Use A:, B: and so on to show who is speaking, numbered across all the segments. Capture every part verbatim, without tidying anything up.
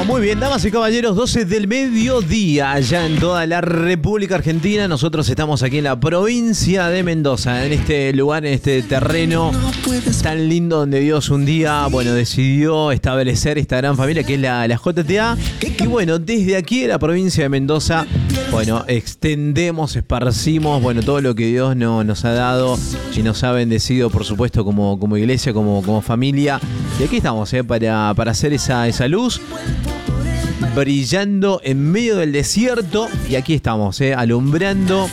A: Muy bien, damas y caballeros, doce del mediodía, allá en toda la República Argentina. Nosotros estamos aquí en la provincia de Mendoza, en este lugar, en este terreno tan lindo donde Dios un día, bueno, decidió establecer esta gran familia que es la, la J T A. Y bueno, desde aquí de la provincia de Mendoza, bueno, extendemos, esparcimos, bueno, todo lo que Dios no, nos ha dado y nos ha bendecido, por supuesto, como, como iglesia, como, como familia. Y aquí estamos, eh, para, para hacer esa, esa luz brillando en medio del desierto. Y aquí estamos, eh, alumbrando,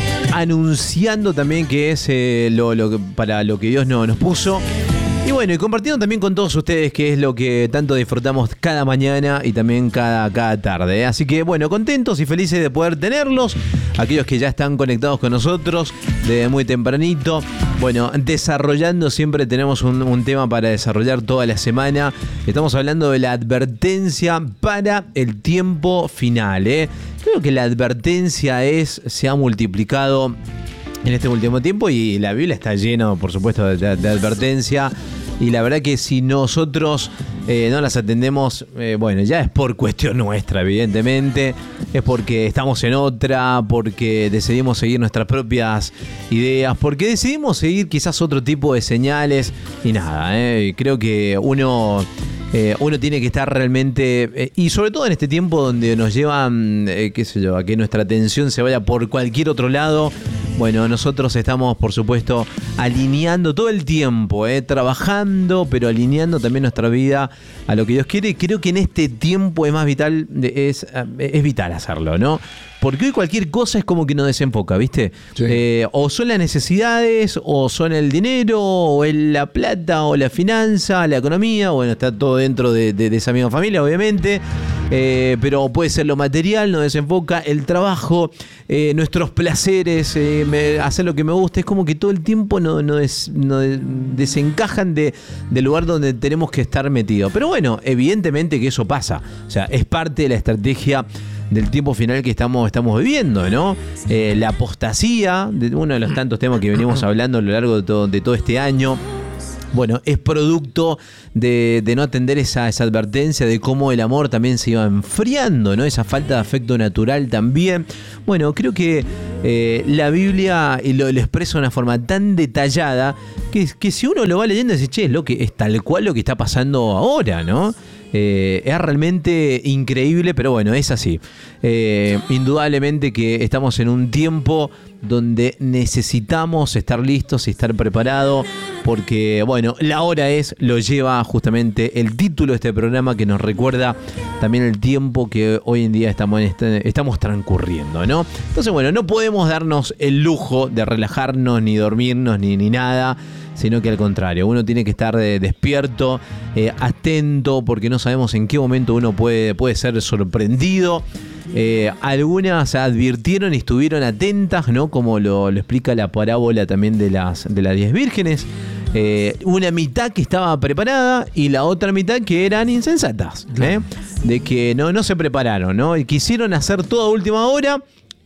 A: anunciando también que es eh, lo, lo, para lo que Dios no, nos puso. Y bueno, y compartiendo también con todos ustedes que es lo que tanto disfrutamos cada mañana y también cada, cada tarde, ¿eh? Así que bueno, contentos y felices de poder tenerlos. Aquellos que ya están conectados con nosotros desde muy tempranito. Bueno, desarrollando, siempre tenemos un, un tema para desarrollar toda la semana. Estamos hablando de la advertencia para el tiempo final, ¿eh? Creo que la advertencia es, se ha multiplicado en este último tiempo y la Biblia está llena, por supuesto, de, de, de advertencia. Y la verdad que si nosotros eh, no las atendemos, eh, bueno, ya es por cuestión nuestra, evidentemente. Es porque estamos en otra, porque decidimos seguir nuestras propias ideas, porque decidimos seguir quizás otro tipo de señales y nada, eh, creo que uno... Eh, uno tiene que estar realmente, eh, y sobre todo en este tiempo donde nos llevan, eh, qué sé yo, a que nuestra atención se vaya por cualquier otro lado. Bueno, nosotros estamos, por supuesto, alineando todo el tiempo, eh, trabajando, pero alineando también nuestra vida a lo que Dios quiere. Y creo que en este tiempo es más vital, es, es vital hacerlo, ¿no? Porque hoy cualquier cosa es como que nos desenfoca, ¿viste? Sí. Eh, o son las necesidades, o son el dinero, o es la plata, o la finanza, la economía. Bueno, está todo dentro de, de, de esa misma familia, obviamente. Eh, pero puede ser lo material, nos desenfoca, el trabajo, eh, nuestros placeres, eh, me, hacer lo que me gusta. Es como que todo el tiempo nos no des, no desencajan de, del lugar donde tenemos que estar metidos. Pero bueno, evidentemente que eso pasa. O sea, es parte de la estrategia del tiempo final que estamos, estamos viviendo, ¿no? Eh, la apostasía, de uno de los tantos temas que venimos hablando a lo largo de todo, de todo este año. Bueno, es producto de, de no atender esa, esa advertencia de cómo el amor también se iba enfriando, ¿no? Esa falta de afecto natural también. Bueno, creo que eh, la Biblia lo, lo expresa de una forma tan detallada que, que si uno lo va leyendo dice, che, es, lo que, es tal cual lo que está pasando ahora, ¿no? Eh, es realmente increíble, pero bueno, es así. Eh, indudablemente que estamos en un tiempo donde necesitamos estar listos y estar preparados, porque bueno, la hora es, lo lleva justamente el título de este programa que nos recuerda también el tiempo que hoy en día estamos, en este, estamos transcurriendo, ¿no? Entonces bueno, no podemos darnos el lujo de relajarnos, ni dormirnos, ni, ni nada, sino que al contrario, uno tiene que estar eh, despierto, eh, atento, porque no sabemos en qué momento uno puede, puede ser sorprendido. Eh, algunas advirtieron y estuvieron atentas, ¿no? Como lo, lo explica la parábola también de las, de las diez vírgenes. Eh, una mitad que estaba preparada y la otra mitad que eran insensatas, ¿eh? De que no, no se prepararon, ¿no? Y quisieron hacer todo a última hora.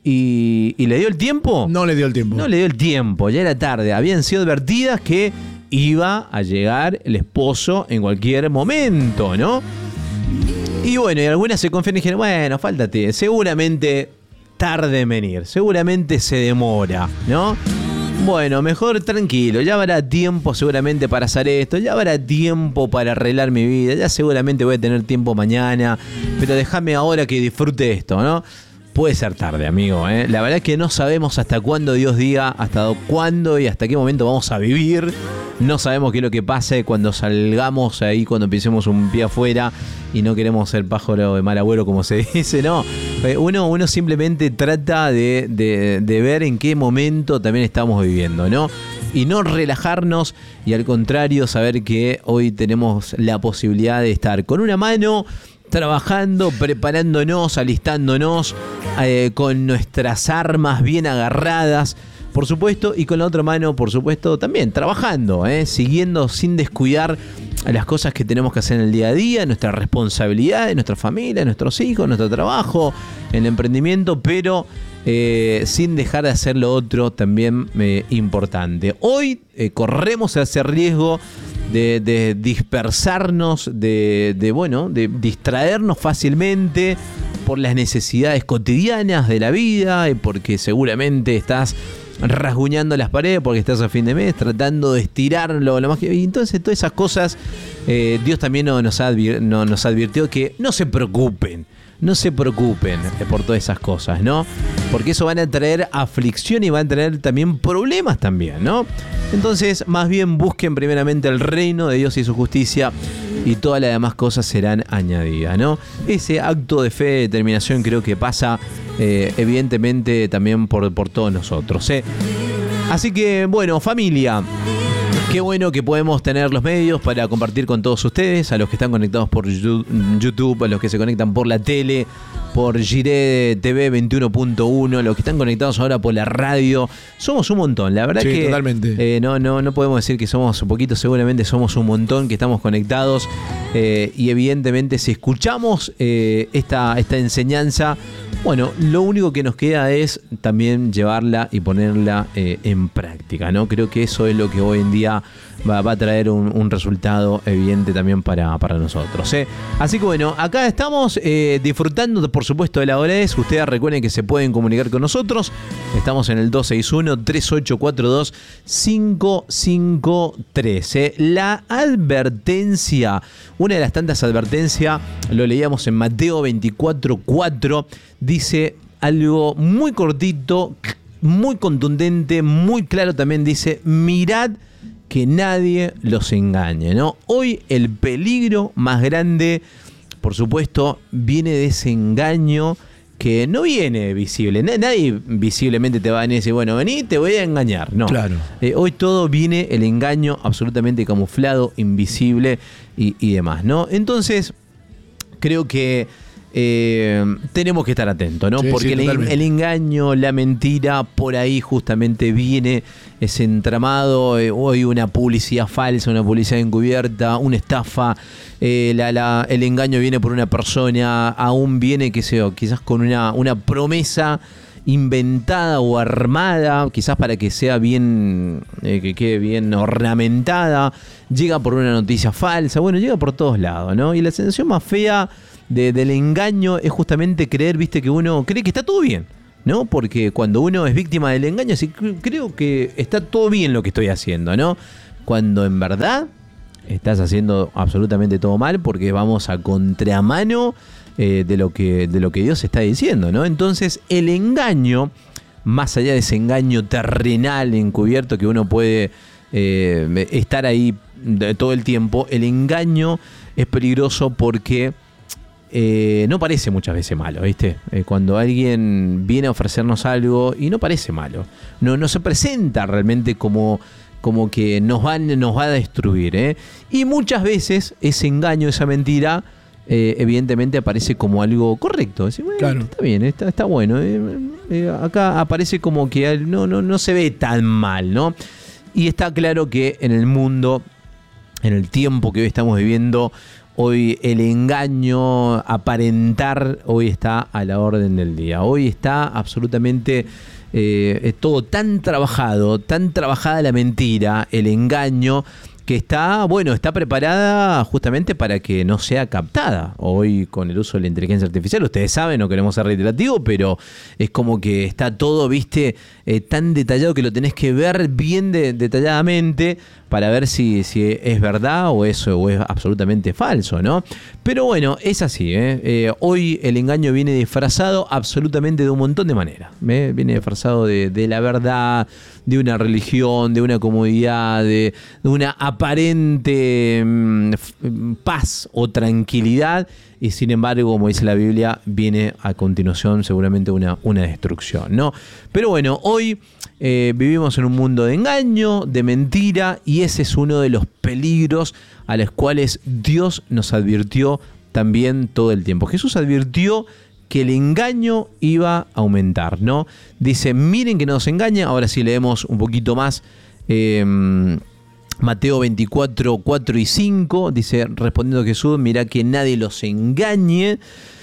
A: ¿Y, ¿Y le dio el tiempo?
B: No le dio el tiempo.
A: No le dio el tiempo, ya era tarde. Habían sido advertidas que iba a llegar el esposo en cualquier momento, ¿no? Y bueno, y algunas se confían y dijeron, bueno, fáltate, seguramente tarde en venir, seguramente se demora, ¿no? Bueno, mejor tranquilo, ya habrá tiempo seguramente para hacer esto, ya habrá tiempo para arreglar mi vida, ya seguramente voy a tener tiempo mañana, pero déjame ahora que disfrute esto, ¿no? Puede ser tarde, amigo, ¿eh? La verdad es que no sabemos hasta cuándo Dios diga, hasta cuándo y hasta qué momento vamos a vivir. No sabemos qué es lo que pase cuando salgamos ahí, cuando pisemos un pie afuera y no queremos ser pájaro de mal agüero, como se dice, ¿no? Uno, uno simplemente trata de, de, de ver en qué momento también estamos viviendo, ¿no? Y no relajarnos y al contrario saber que hoy tenemos la posibilidad de estar con una mano trabajando, preparándonos, alistándonos, eh, con nuestras armas bien agarradas, por supuesto, y con la otra mano, por supuesto, también trabajando, eh, siguiendo sin descuidar las cosas que tenemos que hacer en el día a día, nuestra responsabilidad, nuestra familia, nuestros hijos, nuestro trabajo, el emprendimiento, pero eh, sin dejar de hacer lo otro también eh, importante. Hoy eh, corremos ese riesgo de, de dispersarnos, de, de, bueno, de distraernos fácilmente por las necesidades cotidianas de la vida, y porque seguramente estás rasguñando las paredes porque estás a fin de mes, tratando de estirarlo lo más que... Y entonces todas esas cosas, eh, Dios también nos, advir, no, nos advirtió que no se preocupen, no se preocupen por todas esas cosas, ¿no? Porque eso van a traer aflicción y van a traer también problemas también, ¿no? Entonces, más bien busquen primeramente el reino de Dios y su justicia, y todas las demás cosas serán añadidas, ¿no? Ese acto de fe, de determinación, creo que pasa eh, evidentemente también por, por todos nosotros, ¿eh? Así que, bueno, familia, qué bueno que podemos tener los medios para compartir con todos ustedes, a los que están conectados por YouTube, a los que se conectan por la tele, por Giré T V veintiuno punto uno, los que están conectados ahora por la radio. Somos un montón, la verdad sí, que
B: totalmente.
A: Eh, no, no, no podemos decir que somos un poquito, seguramente somos un montón que estamos conectados, eh, y evidentemente si escuchamos eh, esta, esta enseñanza, bueno, lo único que nos queda es también llevarla y ponerla eh, en práctica, ¿no? Creo que eso es lo que hoy en día va, va a traer un, un resultado evidente también para, para nosotros, ¿eh? Así que bueno, acá estamos eh, disfrutando, por supuesto, de la hora es. Ustedes recuerden que se pueden comunicar con nosotros. Estamos en el dos seis uno, tres ocho cuatro dos, cinco cinco tres. ¿eh? La advertencia, una de las tantas advertencias, lo leíamos en Mateo veinticuatro cuatro, dice algo muy cortito, muy contundente, muy claro también, dice: mirad que nadie los engañe, ¿no? Hoy el peligro más grande, por supuesto, viene de ese engaño que no viene visible. Nadie visiblemente te va a venir y decir, bueno, vení, te voy a engañar. No.
B: Claro.
A: Eh, hoy todo viene el engaño absolutamente camuflado, invisible y, y demás, ¿no? Entonces, creo que Eh, tenemos que estar atentos, ¿no?
B: Sí,
A: porque
B: sí,
A: el, el engaño, la mentira, por ahí justamente viene ese entramado. Eh, hoy una publicidad falsa, una publicidad encubierta, una estafa. Eh, la, la, el engaño viene por una persona, aún viene, qué sé yo, quizás con una, una promesa inventada o armada, quizás para que sea bien, eh, que quede bien ornamentada. Llega por una noticia falsa, bueno, llega por todos lados, ¿no? Y la sensación más fea De, del engaño es justamente creer, viste, que uno cree que está todo bien, ¿no? Porque cuando uno es víctima del engaño, sí, creo que está todo bien lo que estoy haciendo, ¿no? Cuando en verdad estás haciendo absolutamente todo mal, porque vamos a contramano eh, de lo que, de lo que Dios está diciendo, ¿no? Entonces el engaño, más allá de ese engaño terrenal encubierto que uno puede eh, estar ahí de, todo el tiempo, el engaño es peligroso porque Eh, no parece muchas veces malo, ¿viste? Eh, cuando alguien viene a ofrecernos algo y no parece malo, no, no se presenta realmente como, como que nos, van, nos va a destruir, ¿eh? Y muchas veces ese engaño, esa mentira, eh, evidentemente aparece como algo correcto. Decir, bueno, claro. Está bien, está, está bueno. Eh, eh, acá aparece como que no, no, no se ve tan mal, ¿no? Y está claro que en el mundo, en el tiempo que hoy estamos viviendo, hoy el engaño, aparentar, hoy está a la orden del día. Hoy está absolutamente eh, todo tan trabajado, tan trabajada la mentira, el engaño, que está, bueno, está preparada justamente para que no sea captada. Hoy con el uso de la inteligencia artificial, ustedes saben, no queremos ser reiterativos, pero es como que está todo, viste, eh, tan detallado que lo tenés que ver bien de, detalladamente para ver si, si es verdad o es, o es absolutamente falso, ¿no? Pero bueno, es así, ¿eh? Eh, hoy el engaño viene disfrazado absolutamente de un montón de maneras, ¿eh? Viene disfrazado de, de la verdad, de una religión, de una comodidad, de, de una aparente mmm, paz o tranquilidad, y sin embargo, como dice la Biblia, viene a continuación seguramente una, una destrucción, ¿no? Pero bueno, hoy eh, vivimos en un mundo de engaño, de mentira, y ese es uno de los peligros a los cuales Dios nos advirtió también todo el tiempo. Jesús advirtió que el engaño iba a aumentar, ¿no? Dice, miren que no nos engaña. Ahora sí leemos un poquito más. Eh, Mateo veinticuatro, cuatro y cinco, dice, respondiendo Jesús, mirá que nadie los engañe.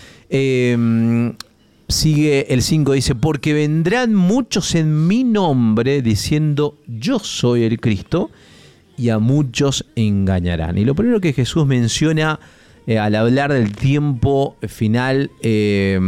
A: Eh, sigue el cinco, dice, porque vendrán muchos en mi nombre diciendo, yo soy el Cristo, y a muchos engañarán. Y lo primero que Jesús menciona eh, al hablar del tiempo final, eh,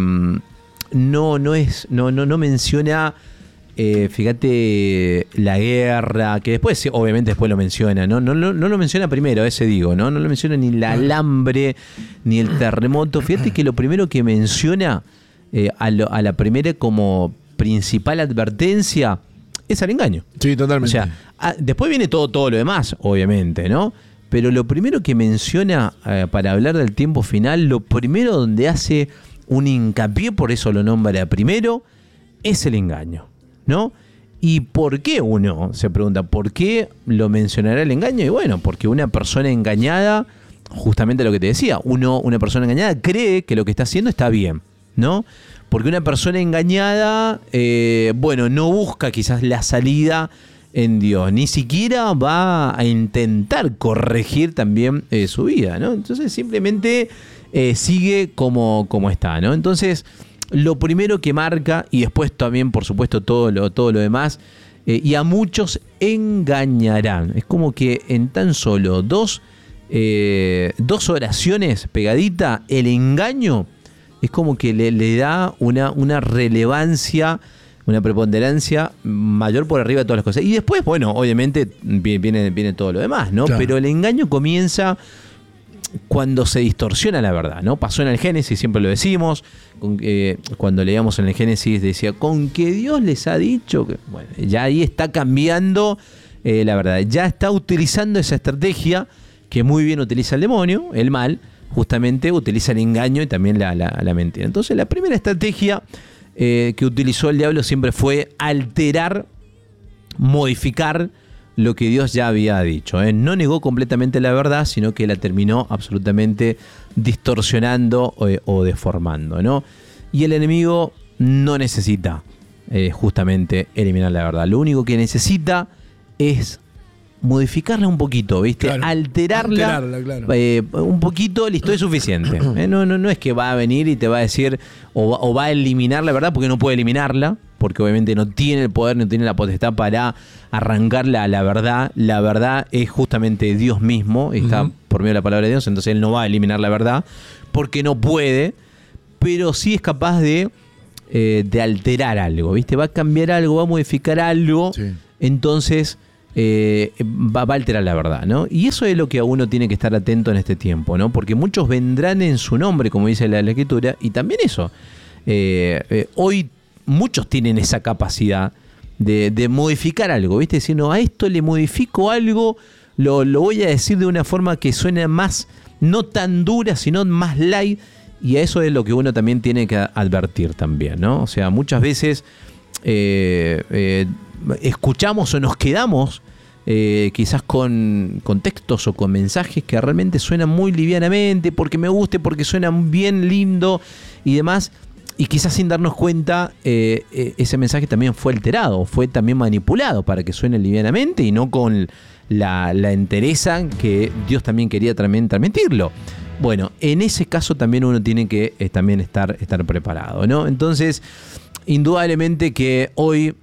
A: no, no, es, no, no, no menciona, eh, fíjate, la guerra, que después, obviamente después lo menciona, ¿no? No, no, no lo menciona primero, ese digo, ¿no? No lo menciona ni el alambre, ni el terremoto. Fíjate que lo primero que menciona eh, a, lo, a la primera como principal advertencia es al engaño.
B: Sí, totalmente.
A: O sea, a, después viene todo, todo lo demás, obviamente, ¿no? Pero lo primero que menciona eh, para hablar del tiempo final, lo primero donde hace un hincapié, por eso lo nombra primero, es el engaño, ¿no? ¿Y por qué uno se pregunta? ¿Por qué lo mencionará el engaño? Y bueno, porque una persona engañada, justamente lo que te decía, uno, una persona engañada cree que lo que está haciendo está bien, ¿no? Porque una persona engañada, eh, bueno, no busca quizás la salida en Dios, ni siquiera va a intentar corregir también eh, su vida, ¿no? Entonces simplemente eh, sigue como, como está, ¿no? Entonces, lo primero que marca, y después también, por supuesto, todo lo, todo lo demás, eh, y a muchos engañarán. Es como que en tan solo dos, eh, dos oraciones pegadita, el engaño es como que le, le da una, una relevancia, una preponderancia mayor por arriba de todas las cosas. Y después, bueno, obviamente viene, viene todo lo demás, ¿no? Claro. Pero el engaño comienza cuando se distorsiona la verdad, ¿no? Pasó en el Génesis, siempre lo decimos, con, eh, cuando leíamos en el Génesis decía, con que Dios les ha dicho, que, bueno, ya ahí está cambiando eh, la verdad, ya está utilizando esa estrategia que muy bien utiliza el demonio, el mal, justamente utiliza el engaño y también la, la, la mentira. Entonces la primera estrategia eh, que utilizó el diablo siempre fue alterar, modificar lo que Dios ya había dicho, ¿eh? No negó completamente la verdad, sino que la terminó absolutamente distorsionando o, o deformando, ¿no? Y el enemigo no necesita eh, justamente eliminar la verdad. Lo único que necesita es modificarla un poquito, ¿viste? Claro. Alterarla, Alterarla claro. eh, un poquito, listo, es suficiente. ¿eh? No, no, no es que va a venir y te va a decir o, o va a eliminar la verdad, porque no puede eliminarla, porque obviamente no tiene el poder, no tiene la potestad para arrancarla a la verdad. La verdad es justamente Dios mismo, está uh-huh. por medio de la palabra de Dios, entonces Él no va a eliminar la verdad, porque no puede, pero sí es capaz de, eh, de alterar algo, ¿viste? Va a cambiar algo, va a modificar algo, sí. entonces eh, va, va a alterar la verdad, ¿no? Y eso es lo que a uno tiene que estar atento en este tiempo, ¿no? Porque muchos vendrán en su nombre, como dice la, la Escritura, y también eso. Eh, eh, hoy muchos tienen esa capacidad de, de modificar algo, ¿viste? Decir, no, a esto le modifico algo, lo, lo voy a decir de una forma que suene más, no tan dura, sino más light, y a eso es lo que uno también tiene que advertir también, ¿no? O sea, muchas veces eh, eh, escuchamos o nos quedamos eh, quizás con, con textos o con mensajes que realmente suenan muy livianamente, porque me guste, porque suenan bien lindo y demás, y quizás sin darnos cuenta eh, eh, ese mensaje también fue alterado, fue también manipulado para que suene livianamente y no con la, la entereza que Dios también quería también transmitirlo. Bueno, en ese caso también uno tiene que eh, también estar, estar preparado, ¿no? Entonces, indudablemente que hoy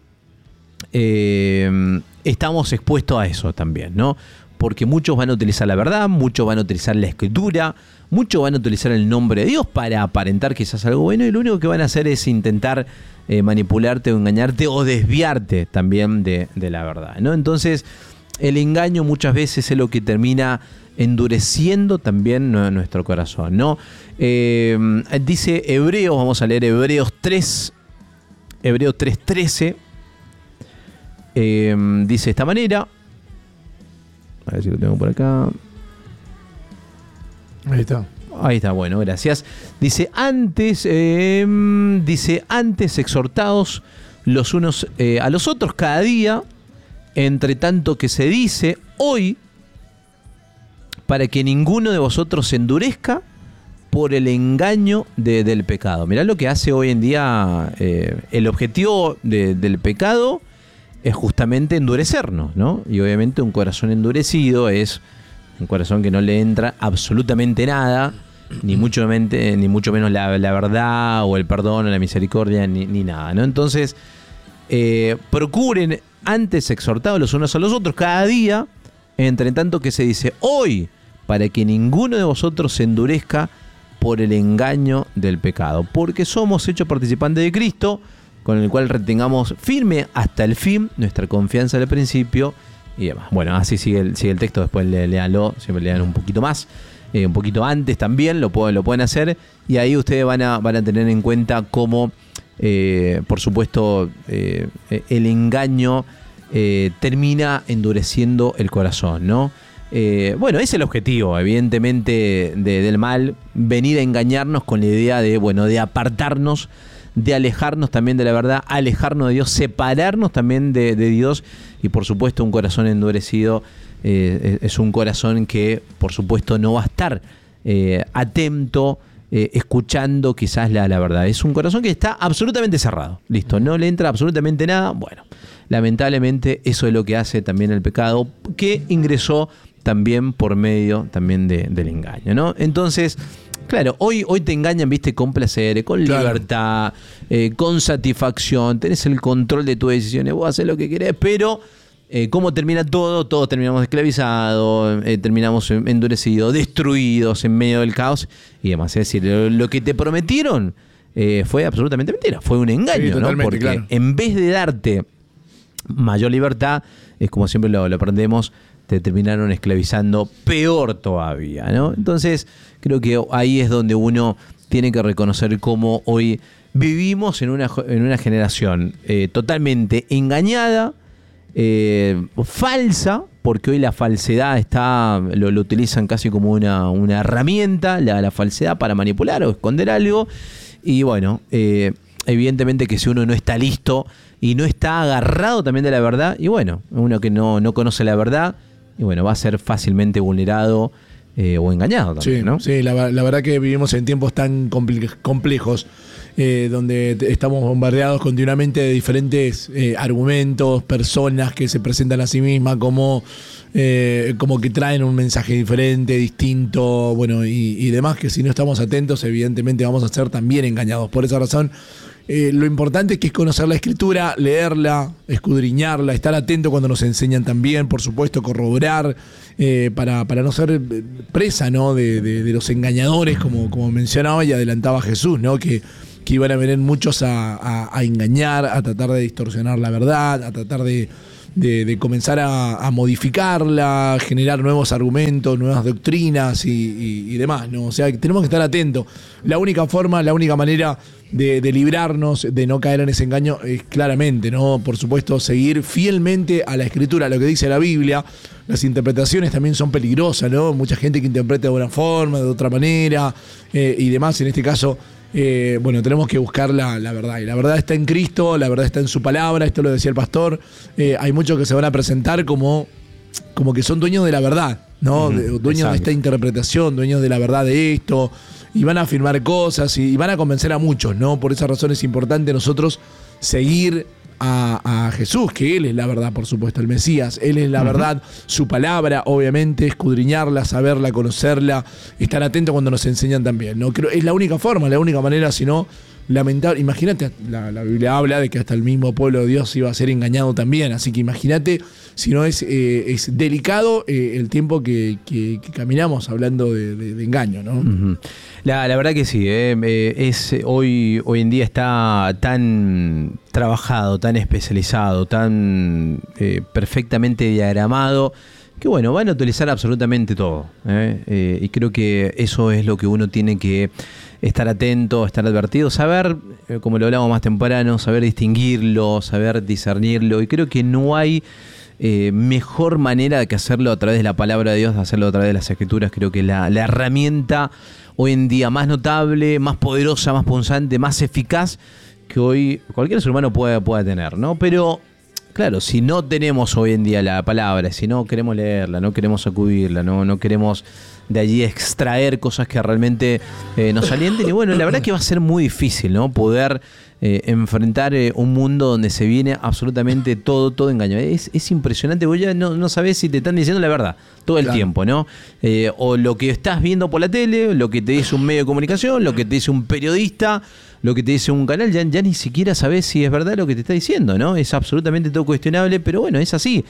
A: eh, estamos expuestos a eso también, ¿no? Porque muchos van a utilizar la verdad, muchos van a utilizar la Escritura, muchos van a utilizar el nombre de Dios para aparentar quizás algo bueno, y lo único que van a hacer es intentar eh, manipularte o engañarte o desviarte también de, de la verdad, ¿no? Entonces, el engaño muchas veces es lo que termina endureciendo también nuestro corazón, ¿no? Eh, dice Hebreos, vamos a leer Hebreos tres, Hebreos tres trece, eh, dice de esta manera. A ver si lo tengo por acá.
B: Ahí está.
A: Ahí está, bueno, gracias. Dice, antes, eh, dice, antes exhortados los unos eh, a los otros cada día, entre tanto que se dice hoy, para que ninguno de vosotros se endurezca por el engaño de, del pecado. Mirá lo que hace hoy en día eh, el objetivo de, del pecado es justamente endurecernos, ¿no? Y obviamente un corazón endurecido es un corazón que no le entra absolutamente nada, ni mucho, mente, ni mucho menos la, la verdad o el perdón o la misericordia, ni, ni nada, ¿no? Entonces, eh, procuren antes exhortados los unos a los otros cada día, Entre tanto que se dice, hoy, para que ninguno de vosotros se endurezca por el engaño del pecado, porque somos hechos participantes de Cristo, con el cual retengamos firme hasta el fin nuestra confianza al principio y demás. Bueno, así sigue el, sigue el texto, después le, léanlo, siempre lean un poquito más, eh, un poquito antes también, lo pueden, lo pueden hacer, y ahí ustedes van a, van a tener en cuenta cómo, eh, por supuesto, eh, el engaño eh, termina endureciendo el corazón, ¿no? Eh, bueno, ese es el objetivo, evidentemente, de, del mal, venir a engañarnos con la idea de, bueno, de apartarnos, de alejarnos también de la verdad, alejarnos de Dios, separarnos también de, de Dios, y por supuesto un corazón endurecido eh, es un corazón que por supuesto no va a estar eh, atento, eh, escuchando quizás la, la verdad. Es un corazón que está absolutamente cerrado, listo, no le entra absolutamente nada. Bueno, lamentablemente eso es lo que hace también el pecado, que ingresó también por medio también de, del engaño, ¿no? Entonces, claro, hoy, hoy te engañan, viste, con placer, con claro. libertad, eh, con satisfacción, tenés el control de tus decisiones, vos haces lo que querés, pero eh, ¿cómo termina todo? Todos terminamos esclavizados, eh, terminamos endurecidos, destruidos en medio del caos y demás. Es decir, lo, lo que te prometieron eh, fue absolutamente mentira, fue un engaño, sí, ¿no? Porque claro. en vez de darte mayor libertad, es como siempre lo, lo aprendemos, te terminaron esclavizando peor todavía, ¿no? Entonces, creo que ahí es donde uno tiene que reconocer cómo hoy vivimos en una, en una generación eh, totalmente engañada, eh, falsa, porque hoy la falsedad está, lo, lo utilizan casi como una, una herramienta, la, la falsedad para manipular o esconder algo. Y bueno, eh, evidentemente que si uno no está listo y no está agarrado también de la verdad, y bueno, uno que no, no conoce la verdad, y bueno, va a ser fácilmente vulnerado eh, o engañado también,
B: sí,
A: ¿no?
B: Sí, la, la verdad que vivimos en tiempos tan comple- complejos, eh, donde estamos bombardeados continuamente de diferentes eh, argumentos, personas que se presentan a sí mismas como, eh, como que traen un mensaje diferente, distinto, bueno, y, y demás, que si no estamos atentos, evidentemente vamos a ser también engañados. Por esa razón, Eh, lo importante es que es conocer la Escritura, leerla, escudriñarla, estar atento cuando nos enseñan también, por supuesto, corroborar, eh, para, para no ser presa, ¿no? de, de, de los engañadores, como, como mencionaba y adelantaba Jesús, ¿no? que, que iban a venir muchos a, a, a engañar, a tratar de distorsionar la verdad, a tratar de, de, de comenzar a, a modificarla, generar nuevos argumentos, nuevas doctrinas y, y, y demás, ¿no? O sea, tenemos que estar atentos. La única forma, la única manera De, de librarnos, de no caer en ese engaño, es claramente, ¿no? Por supuesto, seguir fielmente a la Escritura, a lo que dice la Biblia. Las interpretaciones también son peligrosas, ¿no? Mucha gente que interpreta de una forma, de otra manera, eh, y demás. En este caso, eh, bueno, tenemos que buscar la, la verdad. Y la verdad está en Cristo, la verdad está en su palabra, esto lo decía el pastor. Eh, hay muchos que se van a presentar como, como que son dueños de la verdad, ¿no? Mm, dueños exacto. de esta interpretación, dueños de la verdad de esto, y van a afirmar cosas y van a convencer a muchos, ¿no? Por esa razón es importante nosotros seguir a, a Jesús, que Él es la verdad, por supuesto, el Mesías. Él es la uh-huh. verdad, su palabra, obviamente, escudriñarla, saberla, conocerla, estar atento cuando nos enseñan también, ¿no? Creo, es la única forma, la única manera, si no, lamentable. Imagínate, la, la Biblia habla de que hasta el mismo pueblo de Dios iba a ser engañado también, así que imagínate, si no es, eh, es delicado eh, el tiempo que, que, que caminamos hablando de, de, de engaño, ¿no?
A: Uh-huh. La, la verdad que sí, eh, eh, es, hoy, hoy en día está tan trabajado, tan especializado, tan eh, perfectamente diagramado, que bueno, van a utilizar absolutamente todo, ¿eh? Eh, y creo que eso es lo que uno tiene que estar atento, estar advertido, saber, eh, como lo hablamos más temprano, saber distinguirlo, saber discernirlo, y creo que no hay eh, mejor manera de que hacerlo a través de la palabra de Dios, de hacerlo a través de las Escrituras. Creo que la, la herramienta hoy en día más notable, más poderosa, más punzante, más eficaz que hoy cualquier ser humano pueda, pueda tener, ¿no? Pero claro, si no tenemos hoy en día la palabra, si no queremos leerla, no queremos sacudirla, no, no queremos de allí extraer cosas que realmente eh, nos alienten, y bueno, la verdad que va a ser muy difícil, ¿no? Poder eh, enfrentar eh, un mundo donde se viene absolutamente todo, todo engaño. Es, es impresionante, vos ya no, no sabés si te están diciendo la verdad todo el claro. tiempo, ¿no? Eh, o lo que estás viendo por la tele, lo que te dice un medio de comunicación, lo que te dice un periodista, lo que te dice un canal, ya, ya ni siquiera sabés si es verdad lo que te está diciendo, ¿no? Es absolutamente todo cuestionable, pero bueno, es así.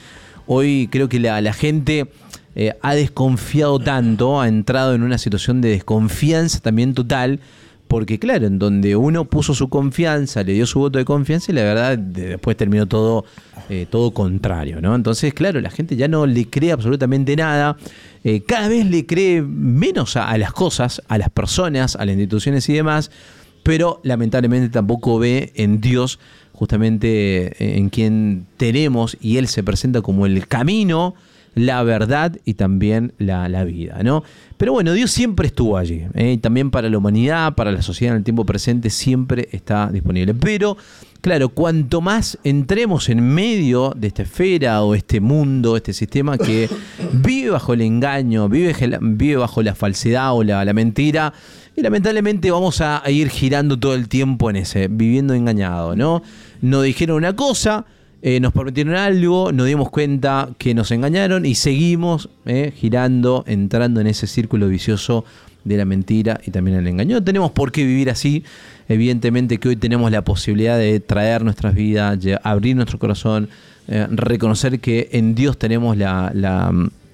A: hoy creo que la, la gente eh, ha desconfiado tanto, ha entrado en una situación de desconfianza también total, porque claro, en donde uno puso su confianza, le dio su voto de confianza y la verdad de, después terminó todo, eh, todo contrario, ¿no? Entonces, claro, la gente ya no le cree absolutamente nada, eh, cada vez le cree menos a, a las cosas, a las personas, a las instituciones y demás, pero lamentablemente tampoco ve en Dios justamente en quien tenemos, y Él se presenta como el camino, la verdad y también la, la vida, ¿no? Pero bueno, Dios siempre estuvo allí, ¿eh? Y también para la humanidad, para la sociedad en el tiempo presente, siempre está disponible. Pero, claro, cuanto más entremos en medio de esta esfera o este mundo, este sistema que vive bajo el engaño, vive, vive bajo la falsedad o la, la mentira, y lamentablemente vamos a, a ir girando todo el tiempo en ese, viviendo engañado, ¿no? Nos dijeron una cosa, Eh, nos prometieron algo, nos dimos cuenta que nos engañaron y seguimos eh, girando, entrando en ese círculo vicioso de la mentira y también el engaño. No tenemos por qué vivir así. Evidentemente que hoy tenemos la posibilidad de traer nuestras vidas, de abrir nuestro corazón, eh, reconocer que en Dios tenemos la, la,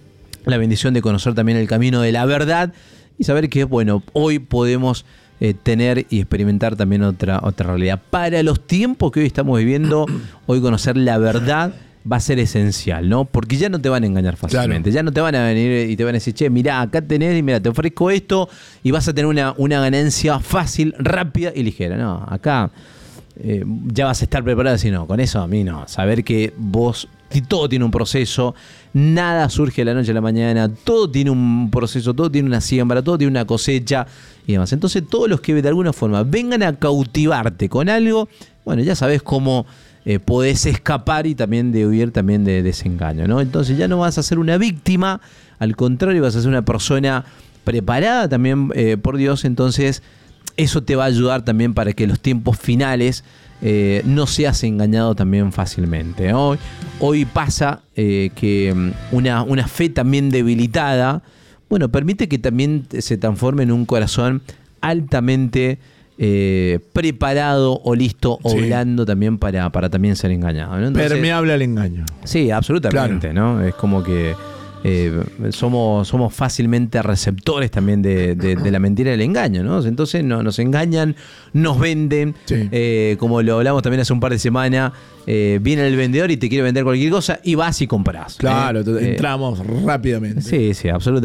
A: la bendición de conocer también el camino de la verdad y saber que, bueno, hoy podemos Eh, tener y experimentar también otra, otra realidad. Para los tiempos que hoy estamos viviendo, hoy conocer la verdad va a ser esencial, ¿no? Porque ya no te van a engañar fácilmente. Claro. Ya no te van a venir y te van a decir, che, mirá, acá tenés, y mirá, te ofrezco esto y vas a tener una, una ganancia fácil, rápida y ligera. No, acá eh, ya vas a estar preparado y decir, no, con eso a mí no. Saber que vos, todo tiene un proceso, nada surge de la noche a la mañana, todo tiene un proceso, todo tiene una siembra, todo tiene una cosecha y demás. Entonces todos los que de alguna forma vengan a cautivarte con algo, bueno, ya sabes cómo eh, podés escapar y también de huir también de, de ese engaño, ¿no? Entonces ya no vas a ser una víctima, al contrario, vas a ser una persona preparada también eh, por Dios. Entonces eso te va a ayudar también para que los tiempos finales eh, no seas engañado también fácilmente. Hoy, hoy pasa eh, que una, una fe también debilitada, bueno, permite que también se transforme en un corazón altamente eh, preparado o listo o sí. blando también para, para también ser engañado, ¿no? Entonces,
B: permeable al engaño.
A: Sí, absolutamente, claro. ¿No? Es como que eh, somos, somos fácilmente receptores también de, de, de la mentira y del engaño, ¿no? Entonces no, nos engañan, nos venden, sí. eh, como lo hablamos también hace un par de semanas, eh, viene el vendedor y te quiere vender cualquier cosa y vas y compras.
B: Claro,
A: eh,
B: entramos eh, rápidamente.
A: Sí, sí, absolutamente.